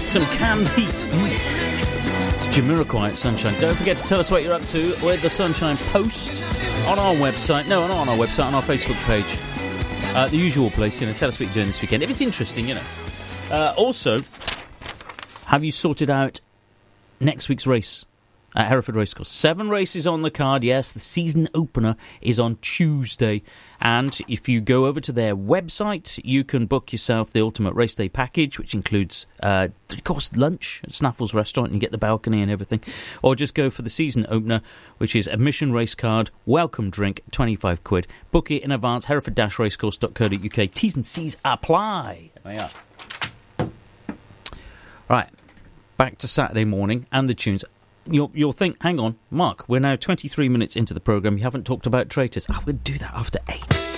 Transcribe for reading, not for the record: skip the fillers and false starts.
Some canned heat. It's Jamiroquai at Sunshine. Don't forget to tell us what you're up to with the Sunshine Post on our website. No, not on our website, on our Facebook page. The usual place, tell us what you're doing this weekend. If it's interesting, Also, have you sorted out next week's race at Hereford Racecourse? 7 races on the card, yes. The season opener is on Tuesday. And if you go over to their website, you can book yourself the Ultimate Race Day package, which includes, of course, lunch at Snaffle's restaurant, and you get the balcony and everything. Or just go for the season opener, which is admission race card, welcome drink, 25 quid. Book it in advance, hereford-racecourse.co.uk. T's and C's apply. There we are. Right, back to Saturday morning and the tunes. You'll think, hang on, Mark, we're now 23 minutes into the programme, you haven't talked about traitors. We'll do that after 8.